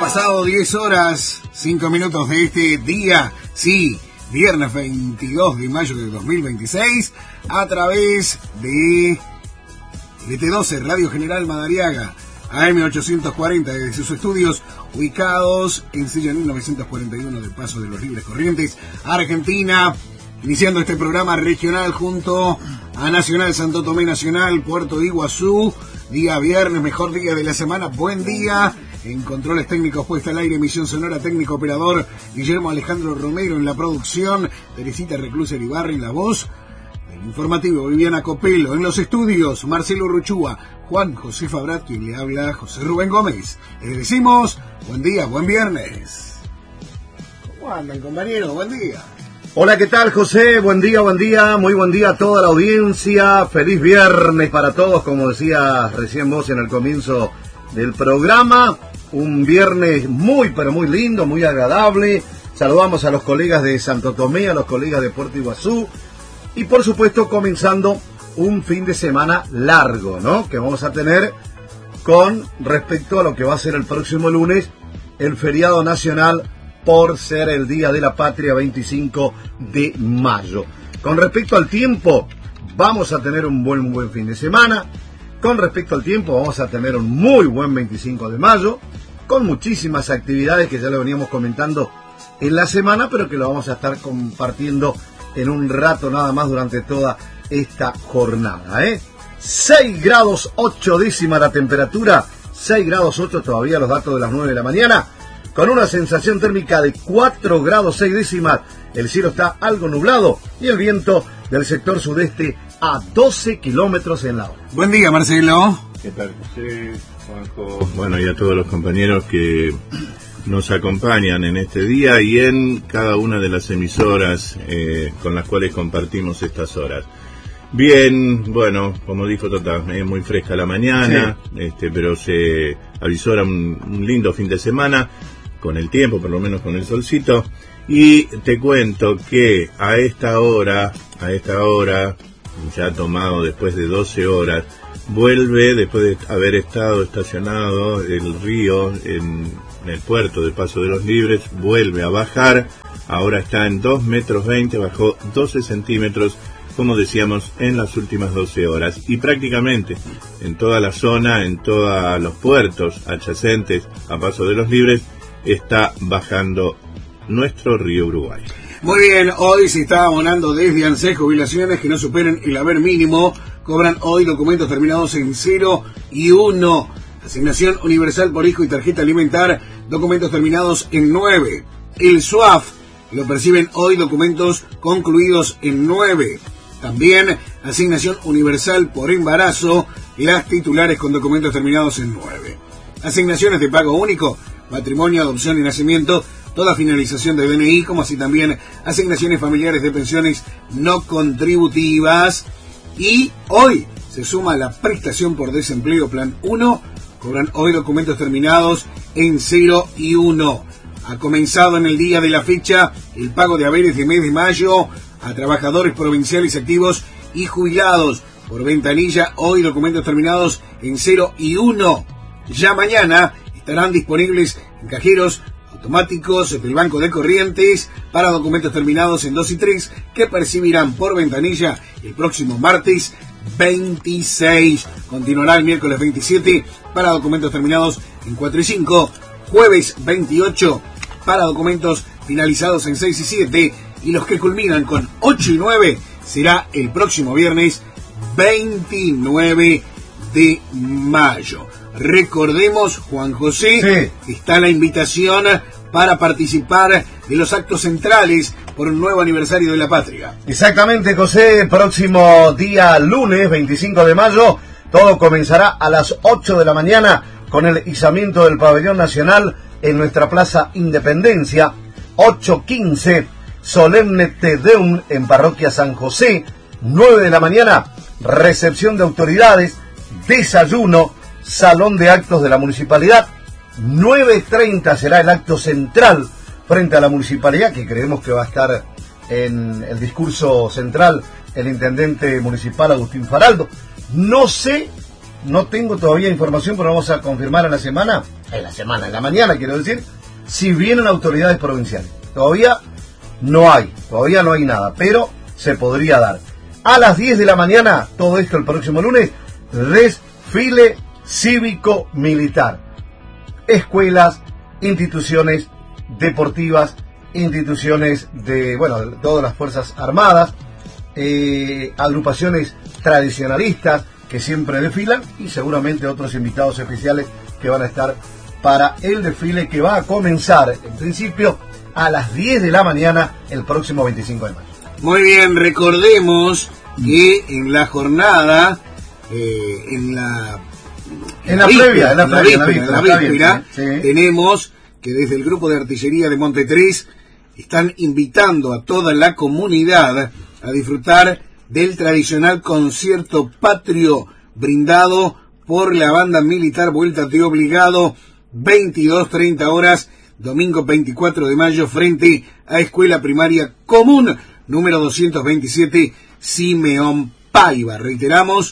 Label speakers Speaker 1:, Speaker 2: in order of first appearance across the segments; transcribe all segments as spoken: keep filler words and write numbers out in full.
Speaker 1: pasado diez horas, cinco minutos de este día, sí, viernes veintidós de mayo de dos mil veintiséis, a través de L T doce, Radio General Madariaga, A M ochocientos cuarenta, desde sus estudios ubicados en Silla mil novecientos cuarenta y uno de Paso de los Libres Corrientes, Argentina, iniciando este programa regional junto a Nacional Santo Tomé Nacional, Puerto Iguazú, día viernes, mejor día de la semana, buen día. En controles técnicos, puesta al aire, emisión sonora, técnico operador Guillermo Alejandro Romero, en la producción Teresita Recluser Ibarra, en la voz del informativo Viviana Copelo, en los estudios Marcelo Ruchúa, Juan José Fabrat, quien le habla, José Rubén Gómez. Les decimos buen día, buen viernes. ¿Cómo andan, compañeros? Buen día.
Speaker 2: Hola, ¿qué tal, José? Buen día, buen día, muy buen día a toda la audiencia. Feliz viernes para todos, como decías recién vos en el comienzo del programa. Un viernes muy, pero muy lindo, muy agradable. Saludamos a los colegas de Santo Tomé, a los colegas de Puerto Iguazú. Y por supuesto, comenzando un fin de semana largo, ¿no? Que vamos a tener con respecto a lo que va a ser el próximo lunes, el feriado nacional por ser el Día de la Patria, veinticinco de mayo. Con respecto al tiempo, vamos a tener un buen, buen fin de semana. Con respecto al tiempo, vamos a tener un muy buen veinticinco de mayo, con muchísimas actividades que ya lo veníamos comentando en la semana, pero que lo vamos a estar compartiendo en un rato nada más durante toda esta jornada, ¿eh? seis grados ocho décimas la temperatura, seis grados ocho todavía los datos de las nueve de la mañana, con una sensación térmica de cuatro grados seis décimas, el cielo está algo nublado y el viento del sector sudeste a doce kilómetros en la hora.
Speaker 1: Buen día, Marcelo.
Speaker 3: ¿Qué tal, José, Juanjo? Bueno, y a todos los compañeros que nos acompañan en este día y en cada una de las emisoras eh, con las cuales compartimos estas horas. Bien, bueno, como dijo Tota, es muy fresca la mañana, sí. este, pero se avisora un, un lindo fin de semana, con el tiempo, por lo menos con el solcito. Y te cuento que a esta hora, a esta hora, ya tomado después de doce horas, vuelve, después de haber estado estacionado el río en, en el puerto de Paso de los Libres, vuelve a bajar, ahora está en dos metros veinte, bajó doce centímetros, como decíamos, en las últimas doce horas, y prácticamente en toda la zona, en todos los puertos adyacentes a Paso de los Libres, está bajando nuestro río Uruguay.
Speaker 1: Muy bien, hoy se está abonando desde ANSES jubilaciones que no superen el haber mínimo. Cobran hoy documentos terminados en cero y uno. Asignación universal por hijo y tarjeta alimentar, documentos terminados en nueve. El S U A F lo perciben hoy documentos concluidos en nueve. También asignación universal por embarazo, las titulares con documentos terminados en nueve. Asignaciones de pago único, matrimonio, adopción y nacimiento, toda finalización de D N I, como así también asignaciones familiares de pensiones no contributivas. Y hoy se suma la prestación por desempleo Plan uno, cobran hoy documentos terminados en cero y uno. Ha comenzado en el día de la fecha el pago de haberes de mes de mayo a trabajadores provinciales activos y jubilados por ventanilla, hoy documentos terminados en cero y uno. Ya mañana estarán disponibles en cajeros automáticos del Banco de Corrientes para documentos terminados en dos y tres, que percibirán por ventanilla el próximo martes veintiséis. Continuará el miércoles veintisiete para documentos terminados en cuatro y cinco, jueves veintiocho para documentos finalizados en seis y siete, y los que culminan con ocho y nueve será el próximo viernes veintinueve de mayo. Recordemos, Juan José, sí. está la invitación para participar de los actos centrales por un nuevo aniversario de la patria.
Speaker 2: Exactamente, José, el próximo día lunes veinticinco de mayo, todo comenzará a las ocho de la mañana con el izamiento del pabellón nacional en nuestra Plaza Independencia. Ocho quince, solemne Te Deum en Parroquia San José. Nueve de la mañana, recepción de autoridades, desayuno, salón de actos de la municipalidad. Nueve treinta será el acto central frente a la municipalidad, que creemos que va a estar en el discurso central el intendente municipal Agustín Faraldo. No sé, no tengo todavía información, pero vamos a confirmar en la semana en la semana, en la mañana quiero decir, si vienen autoridades provinciales. Todavía no hay, todavía no hay nada, pero se podría dar. A las diez de la mañana, todo esto el próximo lunes, desfile cívico-militar. Escuelas, instituciones deportivas, instituciones de, bueno, de todas las Fuerzas Armadas, eh, agrupaciones tradicionalistas que siempre desfilan y seguramente otros invitados especiales que van a estar para el desfile que va a comenzar en principio a las diez de la mañana el próximo veinticinco de mayo.
Speaker 1: Muy bien, recordemos que en la jornada, eh, en la
Speaker 2: en la previa, en la previa,
Speaker 1: en la víspera, tenemos que desde el grupo de artillería de Montetrís están invitando a toda la comunidad a disfrutar del tradicional concierto patrio brindado por la banda militar Vuéltate Obligado, veintidós treinta horas, domingo veinticuatro de mayo, frente a Escuela Primaria Común número doscientos veintisiete, Simeón Paiva. Reiteramos,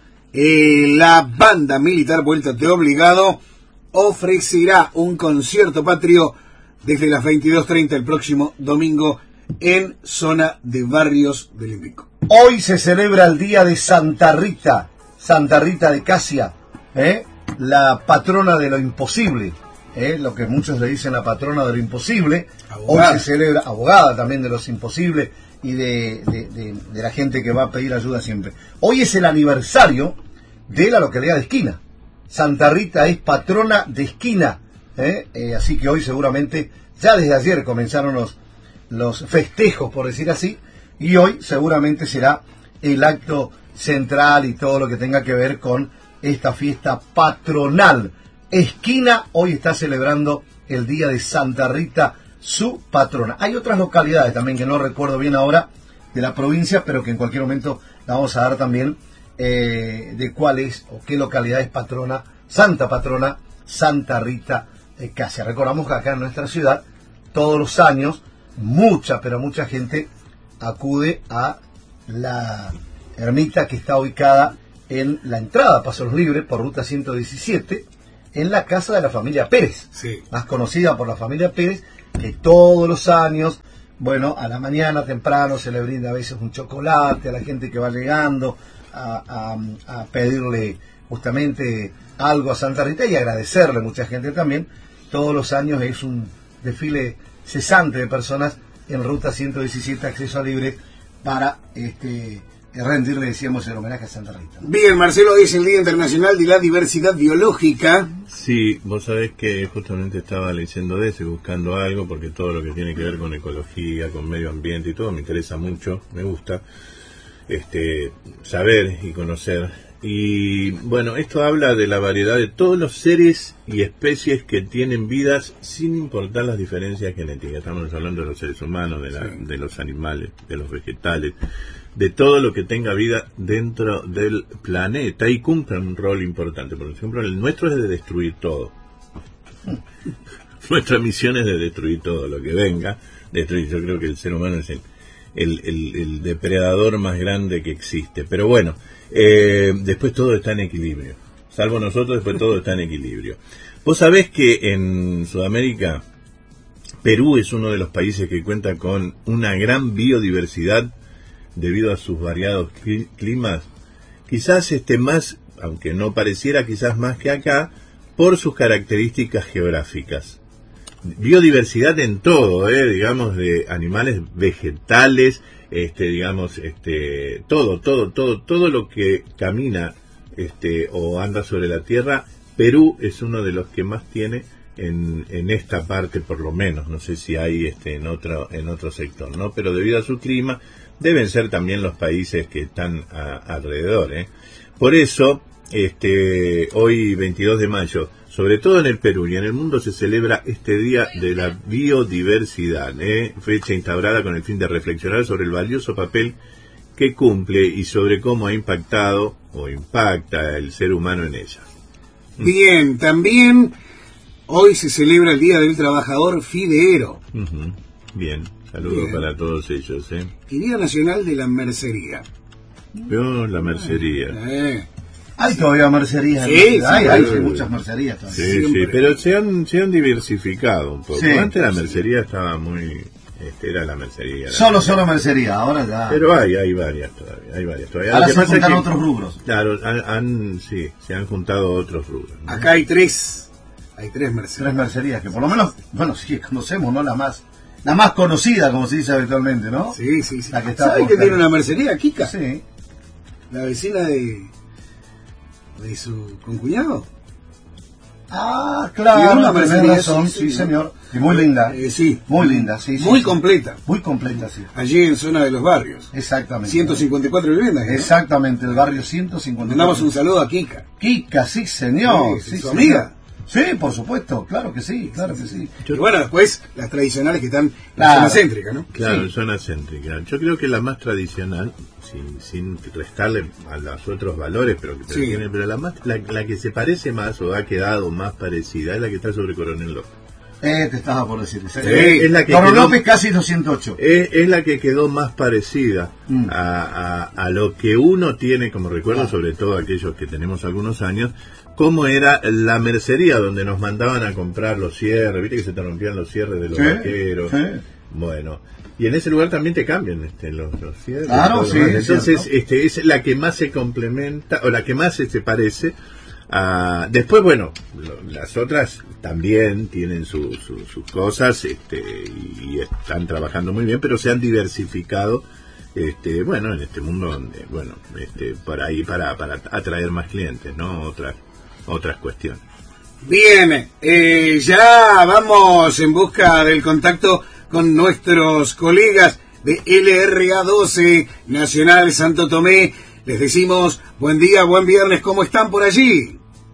Speaker 1: eh, la banda militar Vuéltate Obligado ofrecerá un concierto patrio desde las veintidós treinta el próximo domingo en zona de Barrios del Impico.
Speaker 2: Hoy se celebra el día de Santa Rita, Santa Rita de Casia, ¿eh? la patrona de lo imposible, ¿eh? lo que muchos le dicen la patrona de lo imposible. Abogada. Hoy se celebra, abogada también de los imposibles y de, de, de, de la gente que va a pedir ayuda siempre. Hoy es el aniversario de la localidad de Esquina. Santa Rita es patrona de Esquina, ¿eh? Eh, así que hoy seguramente, ya desde ayer comenzaron los, los festejos, por decir así, y hoy seguramente será el acto central y todo lo que tenga que ver con esta fiesta patronal. Esquina hoy está celebrando el día de Santa Rita, su patrona. Hay otras localidades también que no recuerdo bien ahora de la provincia, pero que en cualquier momento la vamos a dar también eh, de cuál es o qué localidad es patrona, santa patrona, Santa Rita de Casia. Recordamos que acá en nuestra ciudad, todos los años, mucha, pero mucha gente acude a la ermita que está ubicada en la entrada a Pasos Libres por ruta ciento diecisiete, en la casa de la familia Pérez, sí. más conocida por la familia Pérez, que todos los años, bueno, a la mañana temprano se le brinda a veces un chocolate a la gente que va llegando a, a, a pedirle justamente algo a Santa Rita y agradecerle, mucha gente también. Todos los años es un desfile cesante de personas en ruta ciento diecisiete, acceso a libre, para este rendirle, decíamos, el homenaje a Santa Rita.
Speaker 1: Bien, Marcelo, dice el Día Internacional de la Diversidad Biológica.
Speaker 3: Sí, vos sabés que justamente estaba leyendo de eso y buscando algo, porque todo lo que tiene que ver con ecología, con medio ambiente y todo me interesa mucho, me gusta este saber y conocer. Y bueno, esto habla de la variedad de todos los seres y especies que tienen vidas sin importar las diferencias genéticas. Estamos hablando de los seres humanos, de, la, sí. de los animales, de los vegetales, de todo lo que tenga vida dentro del planeta y cumple un rol importante. Por ejemplo, el nuestro es de destruir todo. Nuestra misión es de destruir todo lo que venga. Destruir. Yo creo que el ser humano es el, el, el, el depredador más grande que existe. Pero bueno, eh, después todo está en equilibrio. Salvo nosotros, después todo está en equilibrio. Vos sabés que en Sudamérica, Perú es uno de los países que cuenta con una gran biodiversidad debido a sus variados climas, quizás esté más, aunque no pareciera, quizás más que acá, por sus características geográficas. Biodiversidad en todo, eh, digamos, de animales, vegetales, este, digamos, este, todo, todo, todo, todo lo que camina, este, o anda sobre la tierra. Perú es uno de los que más tiene en, en esta parte, por lo menos. No sé si hay, este, en otro, en otro sector, ¿no? Pero debido a su clima, deben ser también los países que están a, alrededor, ¿eh? Por eso, este, hoy veintidós de mayo, sobre todo en el Perú y en el mundo, se celebra este Día de la Biodiversidad, ¿eh? Fecha instaurada con el fin de reflexionar sobre el valioso papel que cumple y sobre cómo ha impactado o impacta el ser humano en ella.
Speaker 1: Bien, también hoy se celebra el Día del Trabajador Fideero.
Speaker 3: Uh-huh. Bien. Saludos Bien. Para todos ellos, ¿eh?
Speaker 1: Y Día Nacional de la Mercería.
Speaker 3: Yo, la mercería.
Speaker 1: Eh.
Speaker 2: Hay todavía mercerías.
Speaker 1: Sí,
Speaker 2: hay,
Speaker 1: sí,
Speaker 2: hay, hay
Speaker 3: sí.
Speaker 2: muchas mercerías todavía.
Speaker 3: Sí,
Speaker 1: Siempre.
Speaker 3: sí, pero se han, se han diversificado un poco.
Speaker 2: Sí,
Speaker 3: Antes la
Speaker 2: sí.
Speaker 3: mercería estaba muy... Este, era la mercería. la
Speaker 2: Solo,
Speaker 3: mercería.
Speaker 2: solo mercería, ahora ya.
Speaker 3: Pero hay, hay varias todavía, hay varias todavía.
Speaker 2: Ahora
Speaker 3: Lo que
Speaker 2: se
Speaker 3: pasa es
Speaker 2: juntaron
Speaker 3: que-
Speaker 2: otros rubros.
Speaker 3: Claro, han, han- sí, se han juntado otros rubros, ¿no?
Speaker 1: Acá hay tres. Hay tres
Speaker 2: Tres
Speaker 1: mercedes.
Speaker 2: mercerías, que por lo menos, bueno, sí conocemos, ¿no? La más, la más conocida, como se dice habitualmente, ¿no?
Speaker 1: Sí, sí, sí.
Speaker 2: La que está
Speaker 1: ¿Sabes
Speaker 2: por
Speaker 1: que tiene
Speaker 2: calle.
Speaker 1: una mercería, Kika?
Speaker 2: Sí.
Speaker 1: La vecina de... de su concuñado.
Speaker 2: Ah,
Speaker 1: Tiene
Speaker 2: claro,
Speaker 1: una
Speaker 2: tenés
Speaker 1: mercería,
Speaker 2: razón,
Speaker 1: sí,
Speaker 2: sí,
Speaker 1: sí,
Speaker 2: señor. Y muy linda.
Speaker 1: Eh, sí.
Speaker 2: Muy linda, sí. sí,
Speaker 1: Muy
Speaker 2: sí.
Speaker 1: completa.
Speaker 2: Muy completa, sí.
Speaker 1: Allí en zona de los barrios.
Speaker 2: Exactamente.
Speaker 1: ciento cincuenta y cuatro viviendas. ¿no?
Speaker 2: Exactamente, el barrio ciento cincuenta.
Speaker 1: Mandamos un saludo a Kika.
Speaker 2: Kika, sí, señor.
Speaker 1: Sí,
Speaker 2: Sí,
Speaker 1: ¿su
Speaker 2: señor.
Speaker 1: amiga?
Speaker 2: Sí, por supuesto, claro que sí, claro que sí.
Speaker 1: Y bueno, después las tradicionales que están en
Speaker 2: Claro.
Speaker 1: la zona céntrica, ¿no?
Speaker 3: Claro,
Speaker 2: Sí.
Speaker 3: zona céntrica. Yo creo que la más tradicional, sin, sin restarle a los otros valores, pero que pero
Speaker 1: Sí.
Speaker 3: tiene, pero la más, la, la que se parece más o ha quedado más parecida es la que está sobre Coronel López.
Speaker 2: Eh, te estaba por decir. Sí.
Speaker 3: Es la que
Speaker 2: Don
Speaker 3: quedó-
Speaker 2: López casi doscientos ocho.
Speaker 3: Es, es la que quedó más parecida
Speaker 2: Mm.
Speaker 3: a, a, a lo que uno tiene como recuerdo,
Speaker 2: Ah.
Speaker 3: sobre todo aquellos que tenemos algunos años, cómo era la mercería donde nos mandaban a comprar los cierres, viste que se te rompían los cierres de los
Speaker 2: Sí,
Speaker 3: vaqueros.
Speaker 2: sí.
Speaker 3: Bueno, y en ese lugar también te cambian este, los, los cierres.
Speaker 2: Claro,
Speaker 3: todo lo
Speaker 2: sí,
Speaker 3: demás.
Speaker 2: es
Speaker 3: Entonces,
Speaker 2: cierto.
Speaker 3: este, es la que más se complementa, o la que más se parece. a- después, bueno, lo- las otras también tienen su- su- sus cosas este, y, y están trabajando muy bien, pero se han diversificado. Este, bueno, en este mundo donde, bueno, este, por ahí para, para atraer más clientes, ¿no? Otras, otras cuestiones.
Speaker 1: Bien, eh, ya vamos en busca del contacto con nuestros colegas de L R A doce Nacional Santo Tomé. Les decimos buen día, buen viernes, ¿cómo están por allí?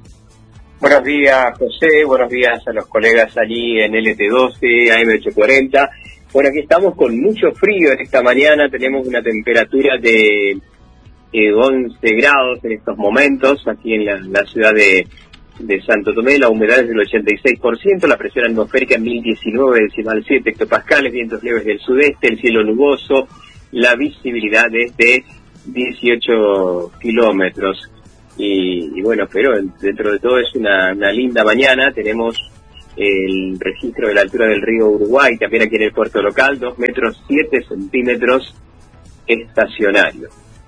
Speaker 4: Buenos días, José. Buenos días a los colegas allí en L T doce, A M ochocientos cuarenta. Bueno, aquí estamos con mucho frío en esta mañana. Tenemos una temperatura de eh, once grados en estos momentos aquí en la, la ciudad de, de Santo Tomé. La humedad es del ochenta y seis por ciento, la presión atmosférica en mil diecinueve decimal siete hectopascales, vientos leves del sudeste, el cielo nuboso, la visibilidad es de dieciocho kilómetros. Y, y bueno, pero dentro de todo es una, una linda mañana. Tenemos el registro de la altura del río Uruguay, también aquí en el puerto local, dos metros siete centímetros estacionario.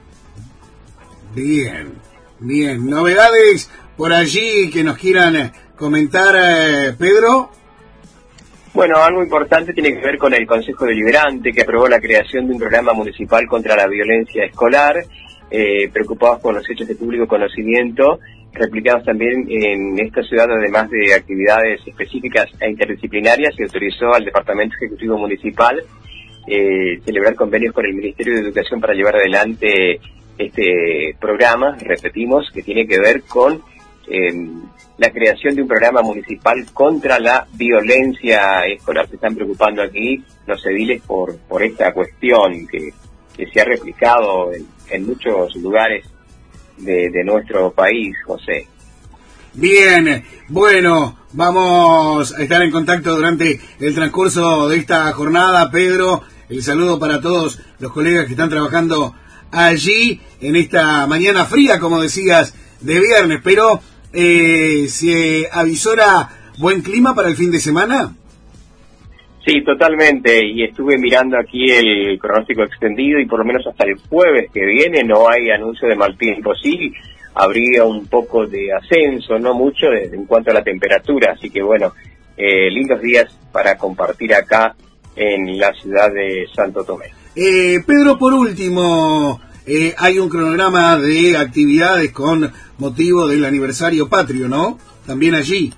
Speaker 1: Bien, bien. ¿Novedades por allí que nos quieran comentar, eh, Pedro?
Speaker 4: Bueno, algo importante tiene que ver con el Consejo Deliberante, que aprobó la creación de un programa municipal contra la violencia escolar, eh, preocupados por los hechos de público conocimiento, replicados también en esta ciudad, además de actividades específicas e interdisciplinarias. Se autorizó al Departamento Ejecutivo Municipal eh, celebrar convenios con el Ministerio de Educación para llevar adelante este programa, repetimos, que tiene que ver con eh, la creación de un programa municipal contra la violencia escolar. Se están preocupando aquí los ediles por, por esta cuestión que, que se ha replicado en, en muchos lugares de, de nuestro país, José.
Speaker 1: Bien, bueno, vamos a estar en contacto durante el transcurso de esta jornada, Pedro. El saludo para todos los colegas que están trabajando allí en esta mañana fría, como decías, de viernes. Pero, eh, ¿se avisora buen clima para el fin de semana?
Speaker 4: Sí, totalmente, y estuve mirando aquí el pronóstico extendido y por lo menos hasta el jueves que viene no hay anuncio de mal tiempo. Sí, habría un poco de ascenso, no mucho, en cuanto a la temperatura, así que bueno, eh, lindos días para compartir acá en la ciudad de Santo Tomé.
Speaker 1: Eh, Pedro, por último, eh, hay un cronograma de actividades con motivo del aniversario patrio, ¿no? También allí.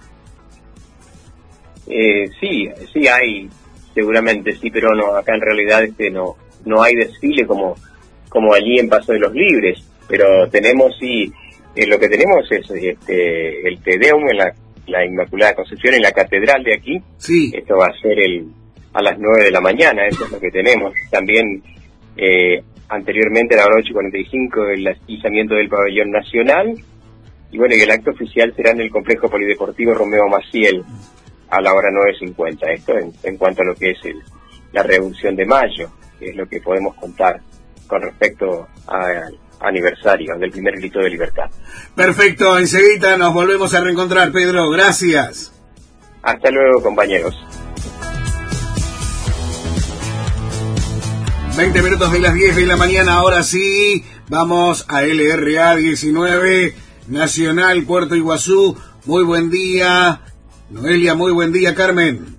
Speaker 4: Eh, sí, sí hay, seguramente sí, pero no, acá en realidad este no no hay desfile como como allí en Paso de los Libres, pero tenemos sí, eh, lo que tenemos es este el Te Deum en la, la Inmaculada Concepción en la catedral de aquí.
Speaker 1: Sí.
Speaker 4: Esto va a ser el a las nueve de la mañana, eso es lo que tenemos. También eh, anteriormente a las ocho y cuarenta y cinco el izamiento del pabellón nacional, y bueno, y el acto oficial será en el complejo polideportivo Romeo Maciel a la hora nueve cincuenta. Esto en, en cuanto a lo que es el, la revolución de mayo, que es lo que podemos contar con respecto a, aniversario del primer grito de libertad.
Speaker 1: Perfecto, enseguida nos volvemos a reencontrar, Pedro. Gracias.
Speaker 4: Hasta luego, compañeros.
Speaker 1: veinte minutos de las diez de la mañana, ahora sí, vamos a L R A diecinueve, Nacional Puerto Iguazú. Muy buen día, Noelia, muy buen día, Carmen.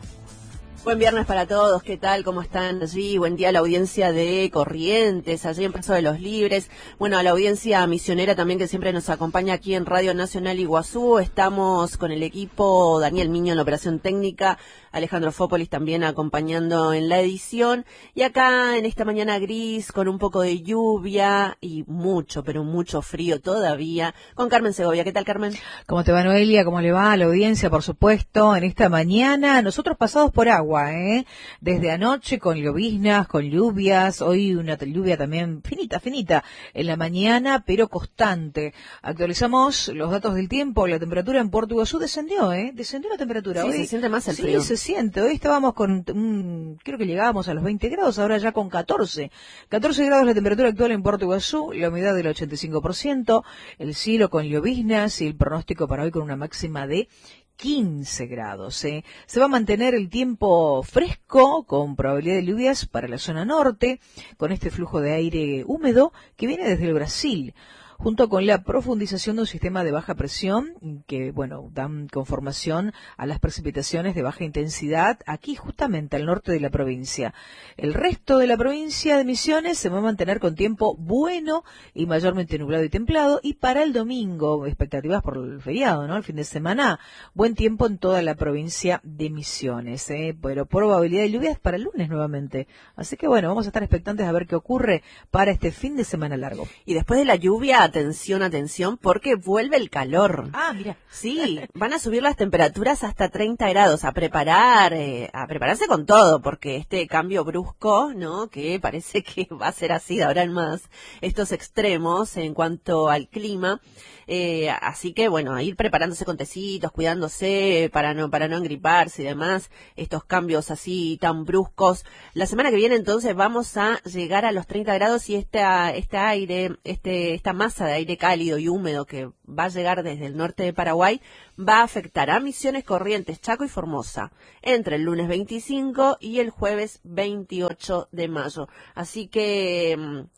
Speaker 5: Buen viernes para todos, ¿qué tal? ¿Cómo están allí? Buen día a la audiencia de Corrientes, allí en Paso de los Libres. Bueno, a la audiencia misionera también que siempre nos acompaña aquí en Radio Nacional Iguazú. Estamos con el equipo, Daniel Miño en la operación técnica, Alejandro Fópolis también acompañando en la edición. Y acá en esta mañana gris, con un poco de lluvia y mucho, pero mucho frío todavía, con Carmen Segovia. ¿Qué tal, Carmen?
Speaker 6: ¿Cómo te va, Noelia? ¿Cómo le va a la audiencia? Por supuesto, en esta mañana, nosotros pasados por agua. ¿Eh? Desde anoche con lloviznas, con lluvias, hoy una lluvia también finita, finita en la mañana, pero constante. Actualizamos los datos del tiempo, la temperatura en Puerto Iguazú descendió, ¿eh? Descendió la temperatura.
Speaker 5: Sí,
Speaker 6: hoy
Speaker 5: se siente más el
Speaker 6: sí,
Speaker 5: frío.
Speaker 6: se siente. Hoy estábamos con, un, creo que llegábamos a los veinte grados, ahora ya con catorce. catorce grados la temperatura actual en Puerto Iguazú, la humedad del ochenta y cinco por ciento, el cielo con lloviznas y el pronóstico para hoy con una máxima de quince grados. ¿eh? Se va a mantener el tiempo fresco con probabilidad de lluvias para la zona norte, con este flujo de aire húmedo que viene desde el Brasil, junto con la profundización de un sistema de baja presión que, bueno, dan conformación a las precipitaciones de baja intensidad aquí justamente al norte de la provincia. El resto de la provincia de Misiones se va a mantener con tiempo bueno y mayormente nublado y templado, y para el domingo, expectativas por el feriado, ¿no? El fin de semana, buen tiempo en toda la provincia de Misiones, ¿eh? Pero probabilidad de lluvias para el lunes nuevamente. Así que bueno, vamos a estar expectantes a ver qué ocurre para este fin de semana largo.
Speaker 5: Y después de la lluvia, atención, atención, porque vuelve el calor.
Speaker 6: Ah, mira.
Speaker 5: Sí, van a subir las temperaturas hasta treinta grados, a preparar, eh, a prepararse con todo, porque este cambio brusco, ¿no? Que parece que va a ser así de ahora en más, estos extremos en cuanto al clima, eh, así que bueno, a ir preparándose con tecitos, cuidándose para no, para no engriparse y demás, estos cambios así tan bruscos. La semana que viene entonces vamos a llegar a los treinta grados y esta, este aire, este, esta masa de aire cálido y húmedo que va a llegar desde el norte de Paraguay va a afectar a Misiones, Corrientes, Chaco y Formosa entre el lunes veinticinco y el jueves veintiocho de mayo. Así que,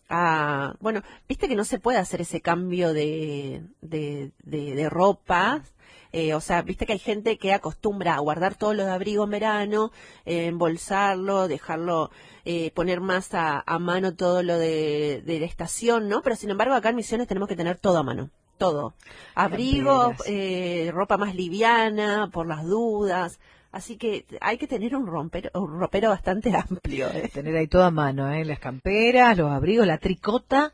Speaker 5: ah, bueno, viste que no se puede hacer ese cambio de, de, de, de ropa. Eh, o sea, viste que hay gente que acostumbra a guardar todo lo de abrigo en verano, eh, embolsarlo, dejarlo, eh, poner más a, a mano todo lo de, de la estación, ¿no? Pero sin embargo acá en Misiones tenemos que tener todo a mano, todo. Abrigo, eh, ropa más liviana, por las dudas. Así que hay que tener un, romper, un ropero bastante amplio. ¿eh?
Speaker 6: Tener ahí todo a mano, ¿eh? Las camperas, los abrigos, la tricota.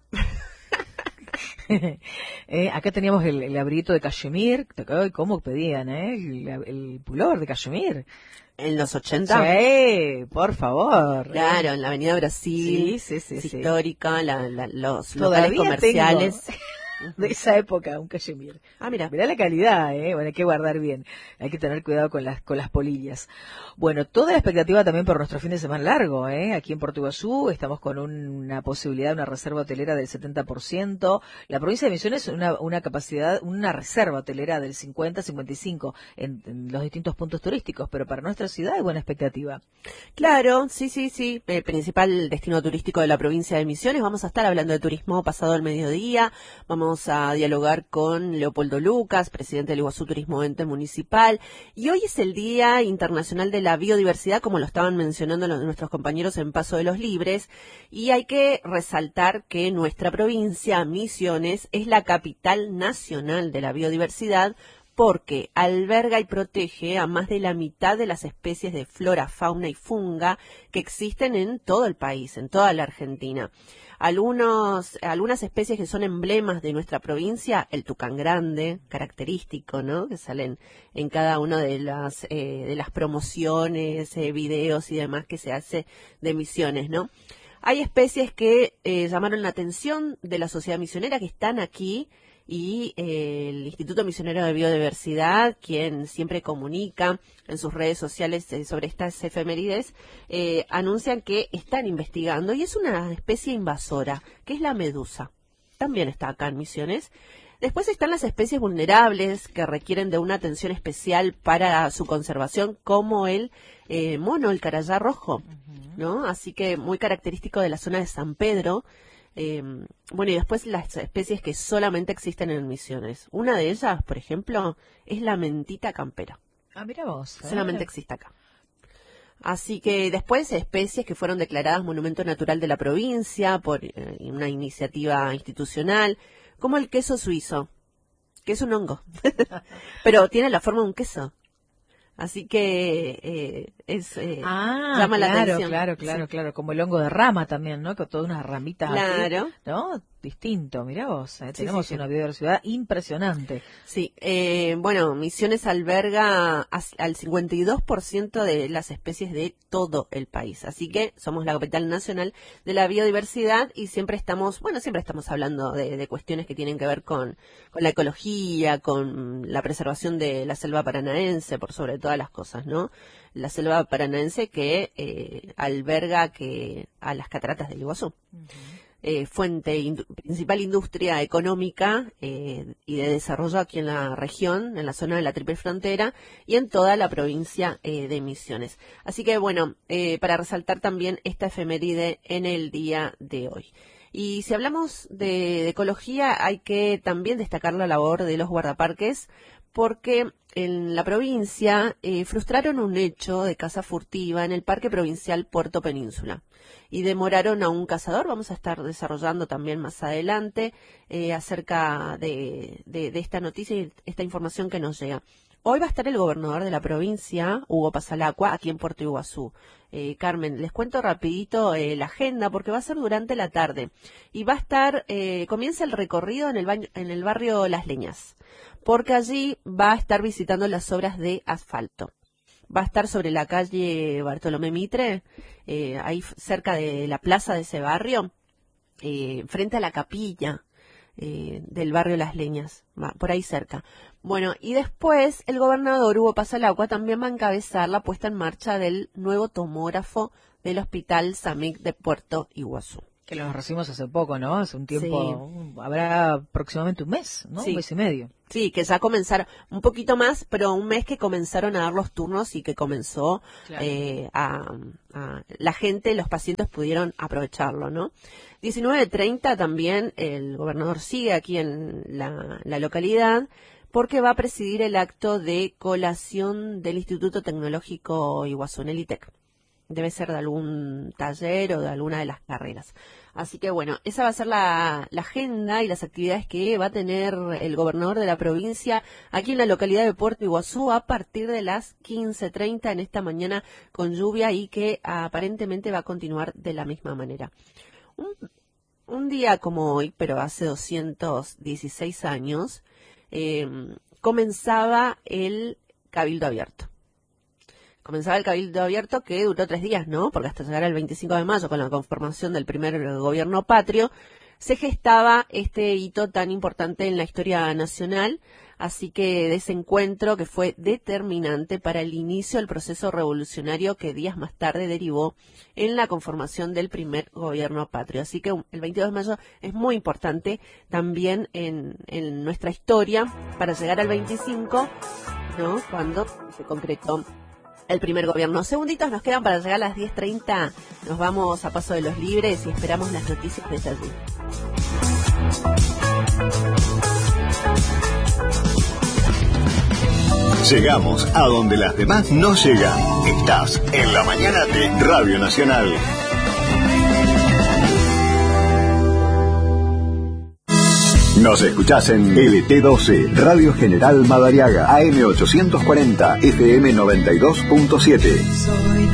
Speaker 6: eh, acá teníamos el, el abriguito de cachemir, ¿cómo pedían, eh? El, el pullover de cachemir.
Speaker 5: ¿En los ochenta?
Speaker 6: Sí, por favor.
Speaker 5: Claro, en la Avenida Brasil,
Speaker 6: sí, sí, sí,
Speaker 5: es
Speaker 6: sí.
Speaker 5: histórica, la, la, los
Speaker 6: Todavía
Speaker 5: locales comerciales.
Speaker 6: Tengo de esa época, un cachemir.
Speaker 5: Ah, mira.
Speaker 6: Mirá la calidad, eh. Bueno, hay que guardar bien. Hay que tener cuidado con las, con las polillas. Bueno, toda la expectativa también por nuestro fin de semana largo, eh. Aquí en Puerto Iguazú estamos con una posibilidad, una reserva hotelera del setenta por ciento. La provincia de Misiones, una, una capacidad, una reserva hotelera del cincuenta, cincuenta y cinco en, en los distintos puntos turísticos, pero para nuestra ciudad hay buena expectativa.
Speaker 5: Claro, sí, sí, sí. El principal destino turístico de la provincia de Misiones. Vamos a estar hablando de turismo pasado el mediodía. Vamos a dialogar con Leopoldo Lucas, presidente del Iguazú Turismo Ente Municipal, y hoy es el Día Internacional de la Biodiversidad, como lo estaban mencionando los, nuestros compañeros en Paso de los Libres, y hay que resaltar que nuestra provincia, Misiones, es la capital nacional de la biodiversidad, porque alberga y protege a más de la mitad de las especies de flora, fauna y funga que existen en todo el país, en toda la Argentina. Algunos, algunas especies que son emblemas de nuestra provincia, el tucán grande, característico, ¿no? Que salen en cada una de las, eh, de las promociones, eh, videos y demás que se hace de Misiones, ¿no? Hay especies que eh, llamaron la atención de la sociedad misionera que están aquí, y eh, el Instituto Misionero de Biodiversidad, quien siempre comunica en sus redes sociales eh, sobre estas efemérides, eh, anuncian que están investigando, y es una especie invasora, que es la medusa. también está acá en Misiones. Después están las especies vulnerables que requieren de una atención especial para su conservación, como el eh, mono, el carayá rojo, uh-huh. ¿no? Así que muy característico de la zona de San Pedro. Eh, bueno, y después las especies que solamente existen en Misiones. Una de ellas, por ejemplo, es la mentita campera.
Speaker 6: Ah, mira vos. ¿eh?
Speaker 5: Solamente existe acá. Así que después especies que fueron declaradas Monumento Natural de la provincia por eh, una iniciativa institucional, como el queso suizo, que es un hongo, pero tiene la forma de un queso. Así que eh, es eh,
Speaker 6: ah,
Speaker 5: llama
Speaker 6: claro,
Speaker 5: la atención.
Speaker 6: Claro, claro, sí. claro, como el hongo de rama también, ¿no? Con todas unas ramitas
Speaker 5: claro.
Speaker 6: aquí, ¿no? Distinto, mirá vos, ¿eh?
Speaker 5: sí,
Speaker 6: tenemos
Speaker 5: sí,
Speaker 6: una
Speaker 5: sí.
Speaker 6: biodiversidad impresionante.
Speaker 5: Sí, eh, bueno, Misiones alberga al cincuenta y dos por ciento de las especies de todo el país, así que somos la capital nacional de la biodiversidad y siempre estamos, bueno, siempre estamos hablando de, de cuestiones que tienen que ver con, con la ecología, con la preservación de la selva paranaense, por sobre todas las cosas, ¿no? La selva paranaense que eh, alberga que a las cataratas del Iguazú. Uh-huh. Eh, fuente, ind- principal industria económica eh, y de desarrollo aquí en la región, en la zona de la Triple Frontera y en toda la provincia eh, de Misiones. Así que bueno, eh, para resaltar también esta efeméride en el día de hoy. Y si hablamos de, de ecología, hay que también destacar la labor de los guardaparques, porque en la provincia eh, frustraron un hecho de caza furtiva en el Parque Provincial Puerto Península y demoraron a un cazador. Vamos a estar desarrollando también más adelante eh, acerca de, de, de esta noticia y esta información que nos llega. Hoy va a estar el gobernador de la provincia, Hugo Pasalacqua, aquí en Puerto Iguazú. Eh, Carmen, les cuento rapidito eh, la agenda porque va a ser durante la tarde y va a estar, eh, comienza el recorrido en el, baño, en el barrio Las Leñas, porque allí va a estar visitando las obras de asfalto. Va a estar sobre la calle Bartolomé Mitre, eh, ahí cerca de la plaza de ese barrio, eh, frente a la capilla eh, del barrio Las Leñas, va, por ahí cerca. Bueno, y después el gobernador Hugo Pasalacqua también va a encabezar la puesta en marcha del nuevo tomógrafo del Hospital SAMIC de Puerto Iguazú.
Speaker 6: Que los recibimos hace poco, ¿no? Hace un tiempo, sí. Habrá aproximadamente un mes, ¿no? Sí. Un mes y medio.
Speaker 5: Sí, que ya comenzaron, un poquito más, pero un mes que comenzaron a dar los turnos y que comenzó claro. eh, a, a... La gente, los pacientes pudieron aprovecharlo, ¿no? diecinueve treinta también el gobernador sigue aquí en la, la localidad, porque va a presidir el acto de colación del Instituto Tecnológico Iguazú, en el I T E C. Debe ser de algún taller o de alguna de las carreras. Así que bueno, esa va a ser la, la agenda y las actividades que va a tener el gobernador de la provincia aquí en la localidad de Puerto Iguazú a partir de las quince treinta en esta mañana con lluvia y que aparentemente va a continuar de la misma manera. Un, un día como hoy, pero hace doscientos dieciséis años, eh, comenzaba el Cabildo Abierto. Comenzaba el Cabildo Abierto que duró tres días, ¿no? Porque hasta llegar al veinticinco de mayo, con la conformación del primer gobierno patrio, se gestaba este hito tan importante en la historia nacional. Así que de ese encuentro que fue determinante para el inicio del proceso revolucionario que días más tarde derivó en la conformación del primer gobierno patrio. Así que el veintidós de mayo es muy importante también en, en nuestra historia para llegar al veinticinco, ¿no? Cuando se concretó el primer gobierno. Segunditos nos quedan para llegar a las diez treinta. Nos vamos a Paso de los Libres y esperamos las noticias desde allí.
Speaker 7: Llegamos a donde las demás no llegan. Estás en la mañana de Radio Nacional. Nos escuchás en L T doce, Radio General Madariaga, A M ochocientos cuarenta, F M noventa y dos punto siete.
Speaker 8: Soy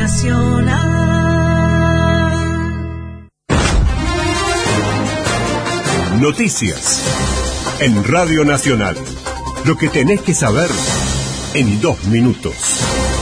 Speaker 8: nacional.
Speaker 9: Noticias en Radio Nacional. Lo que tenés que saber en dos minutos.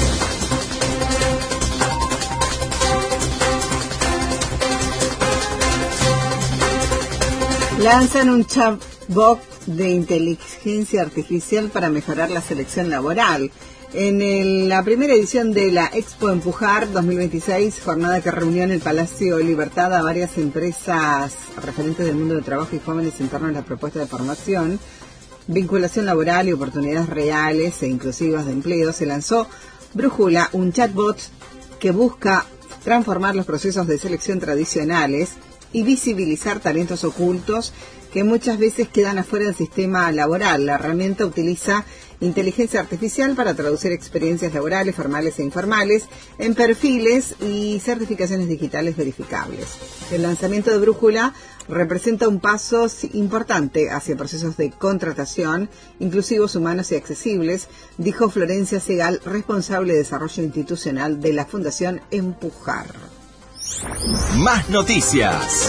Speaker 10: Lanzan un chatbot de inteligencia artificial para mejorar la selección laboral.
Speaker 8: En el, la primera edición de la Expo Empujar dos mil veintiséis, jornada que reunió en el Palacio Libertad a varias empresas referentes del mundo del trabajo y jóvenes en torno a la propuesta de formación, vinculación laboral y oportunidades reales e inclusivas de empleo, se lanzó Brújula, un chatbot que busca transformar los procesos de selección tradicionales y visibilizar talentos ocultos que muchas veces quedan afuera del sistema laboral. La herramienta utiliza inteligencia artificial para traducir experiencias laborales, formales e informales, en perfiles y certificaciones digitales verificables. El lanzamiento de Brújula representa un paso importante hacia procesos de contratación inclusivos, humanos y accesibles, dijo Florencia Segal, responsable de desarrollo institucional de la Fundación Empujar.
Speaker 10: Más noticias.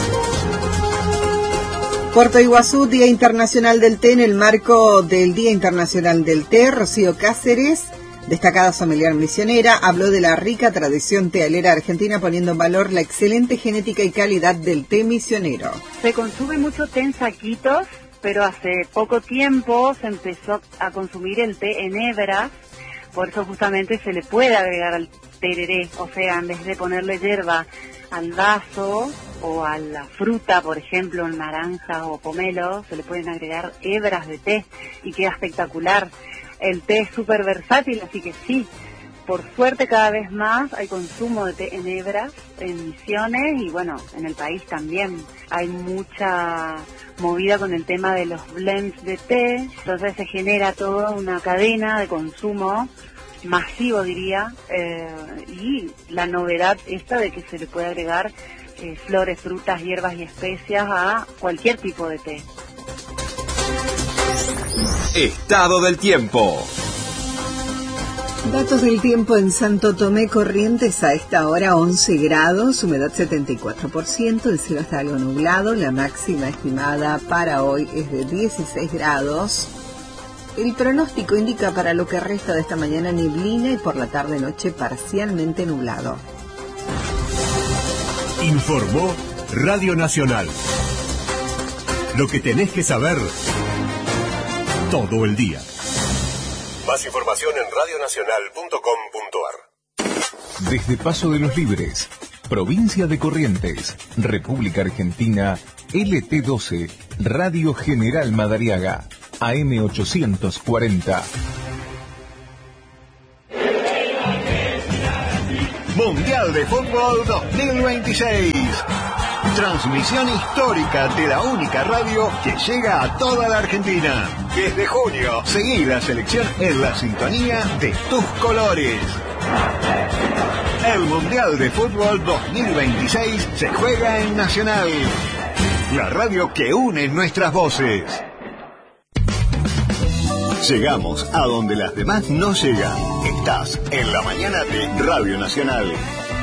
Speaker 8: Puerto Iguazú, Día Internacional del Té. En el marco del Día Internacional del Té, Rocío Cáceres, destacada sommelier misionera, habló de la rica tradición tealera argentina, poniendo en valor la excelente genética y calidad del té misionero.
Speaker 11: Se consume mucho té en saquitos, pero hace poco tiempo se empezó a consumir el té en hebras, por eso justamente se le puede agregar al tereré, o sea, en vez de ponerle hierba al vaso o a la fruta, por ejemplo, naranja o pomelo, se le pueden agregar hebras de té y queda espectacular. El té es súper versátil, así que sí, por suerte cada vez más hay consumo de té en hebras, en Misiones y bueno, en el país también. Hay mucha movida con el tema de los blends de té, entonces se genera toda una cadena de consumo masivo, diría, eh, y la novedad esta de que se le puede agregar eh, flores, frutas, hierbas y especias a cualquier tipo de té.
Speaker 10: Estado del tiempo.
Speaker 8: Datos del tiempo en Santo Tomé, Corrientes, a esta hora once grados, humedad setenta y cuatro por ciento, el cielo está algo nublado, la máxima estimada para hoy es de dieciséis grados. El pronóstico indica para lo que resta de esta mañana neblina y por la tarde-noche parcialmente nublado.
Speaker 9: Informó Radio Nacional. Lo que tenés que saber todo el día. Más información en radio nacional punto com punto a r.
Speaker 12: Desde Paso de los Libres, provincia de Corrientes, República Argentina, L T doce, Radio General Madariaga, A M ochocientos cuarenta.
Speaker 7: Mundial de Fútbol dos mil veintiséis. Transmisión histórica de la única radio que llega a toda la Argentina. Desde junio, seguí la selección en la sintonía de tus colores. El Mundial de Fútbol dos mil veintiséis se juega en Nacional, la radio que une nuestras voces. Llegamos a donde las demás no llegan. Estás en la mañana de Radio Nacional.